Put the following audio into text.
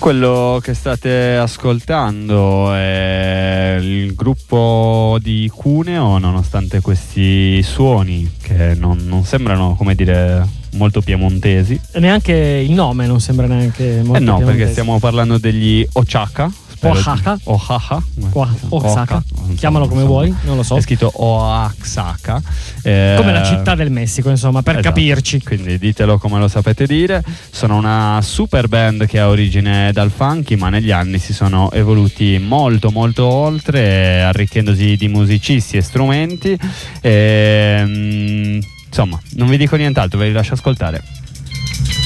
Quello che state ascoltando è il gruppo di Cuneo, nonostante questi suoni che non sembrano, come dire, molto piemontesi. E neanche il nome non sembra neanche molto no, piemontese. perché stiamo parlando degli Oaxaca. Oaxaca. Oaxaca. Chiamalo come vuoi, non lo so. È scritto Oaxaca. Come la città del Messico, insomma, per capirci. Quindi ditelo come lo sapete dire. Sono una super band che ha origine dal funky, ma negli anni si sono evoluti molto molto oltre, arricchendosi di musicisti e strumenti. Insomma, non vi dico nient'altro, ve li lascio ascoltare.